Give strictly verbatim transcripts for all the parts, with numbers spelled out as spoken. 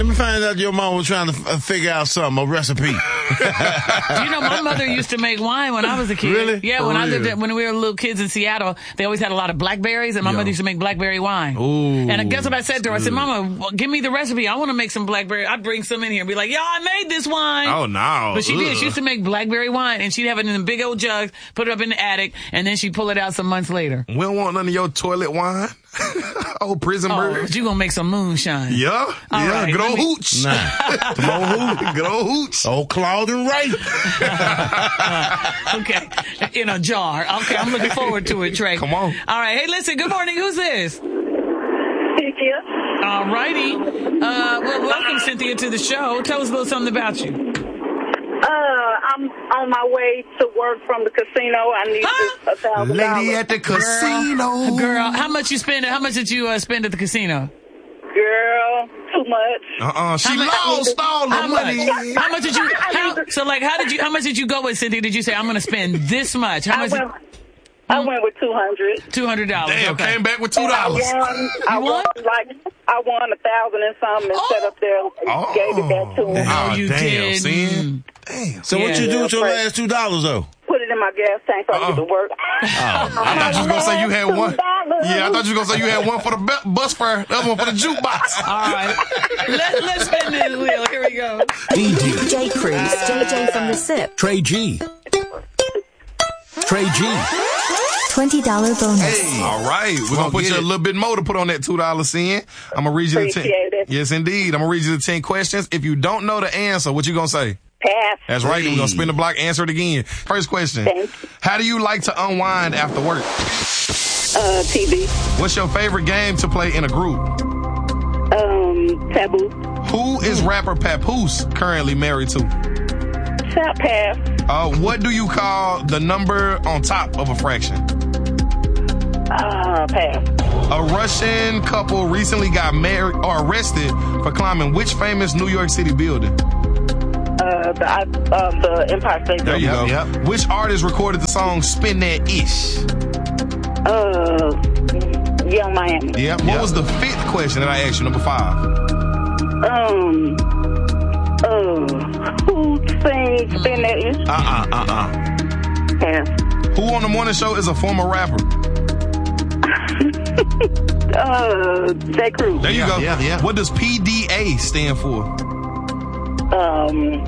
Let me find out your mom was trying to f- figure out something, a recipe. You know, my mother used to make wine when I was a kid. Really? Yeah, For when real? I lived at, when we were little kids in Seattle, they always had a lot of blackberries, and my Yo. mother used to make blackberry wine. Ooh, and I guess what I said to her? I said, good. Mama, well, give me the recipe. I want to make some blackberry. I'd bring some in here and be like, yo, I made this wine. Oh, no. But she did. Ugh. She used to make blackberry wine, and she'd have it in big old jugs, put it up in the attic, and then she'd pull it out some months later. We don't want none of your toilet wine. Oh, prison Oh, bird. but you gonna make some moonshine. Yeah. All yeah. right, Good let old me- hooch. Nah. Come on, who? Good old hooch. Old Claude and Ray. Okay. In a jar. Okay, I'm looking forward to it, Trey. Come on. All right. Hey, listen, good morning. Who's this? Cynthia. All righty. Uh, well, welcome, Cynthia, to the show. Tell us a little something about you. Uh, I'm on my way to work from the casino. I need Huh? a thousand Lady dollars. at the casino. Girl, how much you spend? How much did you uh, spend at the casino? Girl, too much. Uh-uh. She How much- lost all the How much? money. How much did you? How, so, like, how did you? How much did you go with, Cynthia? Did you say I'm going to spend this much? How I much? went, I went with two hundred. Two hundred dollars. Damn, Okay. came back with two I dollars. won. I You won won? like I won a thousand and something and Oh. set up there and Oh. gave it back to him. Oh, Oh, you damn, did. sin. Damn. So what Yeah. you do with your Yeah, last two dollars though? Put it in my gas tank so I can get to work. I thought you was gonna say you had one. Yeah, I thought you was gonna say you had one for the bu- bus fare, the other one for the jukebox. All right. Let, let's spin this wheel. Here we go. D J. J. Cruz, J J from the S I P. Trey G. Trey G. twenty dollars bonus. All right, we're gonna put get you a it. little bit more to put on that two dollar sin. I'm gonna read you the ten. Appreciate it. Yes, indeed. I'm gonna read you the ten questions. If you don't know the answer, what you gonna say? Pass. That's right. We're gonna Hey. spin the block. Answer it again. First question. Thank you. How do you like to unwind after work? Uh, T V. What's your favorite game to play in a group? Um, Taboo. Who is rapper Papoose currently married to? Shop pass. Uh, what do you call the number on top of a fraction? Uh, pass. A Russian couple recently got married or arrested for climbing which famous New York City building? Uh, the, uh, the Empire State There you Building. go. Yep. Which artist recorded the song Spin That Ish? Uh, Young Miami. Yep. What was the fifth question that I asked you? Number five. Um, uh, who sings Spin That Ish? Uh-uh, uh-uh. Pass. Who on the morning show is a former rapper? Uh, J. Cruz. There you Yeah, go. yeah, yeah. What does P D A stand for? Um,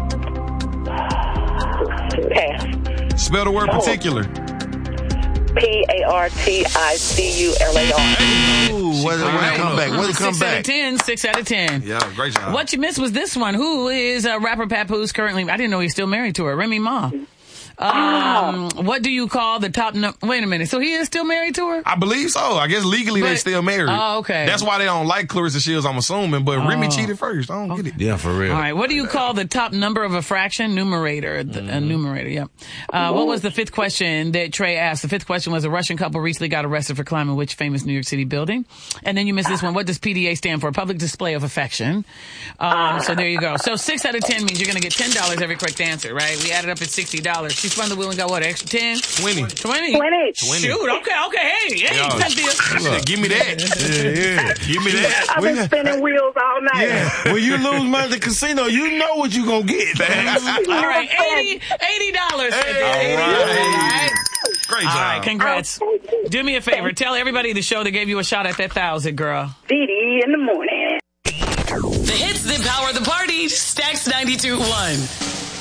pass. Spell the word Oh. particular. P A R T I C U L A R. Ooh, where did it come back? Where did it come Six out of back? ten. Six out of ten. Yeah, great job. What you missed was this one. Who is uh, rapper Papoose currently? I didn't know he's still married to her. Remy Ma. Um, what do you call the top? No- Wait a minute. So he is still married to her? I believe so. I guess legally they But- still married. Oh, okay. That's why they don't like Clarissa Shields, I'm assuming. But Remy Oh. cheated first. I don't get it. Yeah, for real. All right. What do you call the top number of a fraction? Numerator. The, a numerator. Yep. Uh, what was the fifth question that Trey asked? The fifth question was a Russian couple recently got arrested for climbing which famous New York City building? And then you missed this one. What does P D A stand for? Public display of affection. Um, so there you go. So six out of ten means you're going to get ten dollars every correct answer, right? We added up at sixty dollars. She spun the wheel and got what? Extra ten? twenty. Twenty. Twenty. Shoot. Okay. Okay. Hey. Hey. Yo, Cut deal. shit, give me that. Yeah, yeah. Give me that. I've been spinning wheels all night. Yeah, when you lose money at the casino, you know what you gonna get. All right. eighty dollars. eighty dollars. Hey. All right. Great All job. right, congrats. Do me a favor. Tell everybody at the show that gave you a shot at that thousand, girl. Dee Dee in the morning. The hits that power the party. Stacks ninety-two point one.